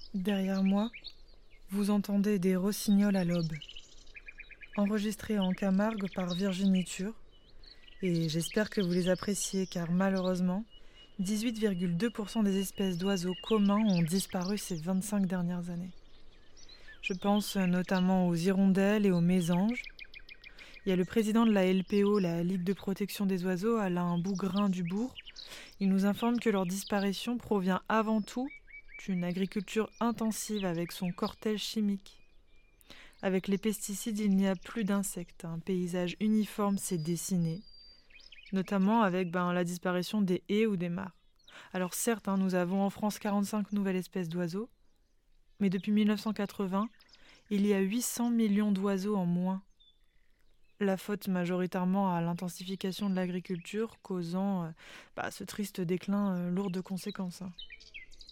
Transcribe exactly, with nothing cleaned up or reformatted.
Derrière moi, vous entendez des rossignols à l'aube, enregistrés en Camargue par Virginie Tur, et j'espère que vous les appréciez car malheureusement, dix-huit virgule deux pour cent des espèces d'oiseaux communs ont disparu ces vingt-cinq dernières années. Je pense notamment aux hirondelles et aux mésanges. Il y a le président de la L P O, la Ligue de protection des oiseaux, Alain Bougrain-Dubourg. Il nous informe que leur disparition provient avant tout d'une agriculture intensive avec son cortège chimique. Avec les pesticides, il n'y a plus d'insectes. Un paysage uniforme s'est dessiné, notamment avec ben, la disparition des haies ou des mares. Alors certes, hein, nous avons en France quarante-cinq nouvelles espèces d'oiseaux, mais depuis mille neuf cent quatre-vingts, il y a huit cents millions d'oiseaux en moins. La faute majoritairement à l'intensification de l'agriculture, causant euh, bah, ce triste déclin euh, lourd de conséquences. Hein.